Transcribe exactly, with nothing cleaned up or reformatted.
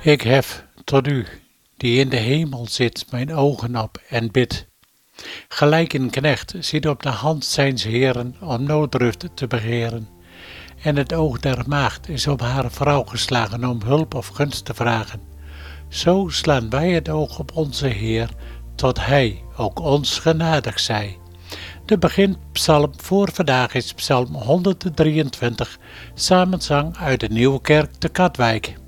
Ik hef tot u, die in de hemel zit, mijn ogen op en bid. Gelijk een knecht ziet op de hand zijns heren om noodrust te begeren. En het oog der maagd is op haar vrouw geslagen om hulp of gunst te vragen. Zo slaan wij het oog op onze Heer, tot Hij ook ons genadig zij. De beginpsalm voor vandaag is psalm honderddrieëntwintig, samenzang uit de Nieuwe Kerk te Katwijk.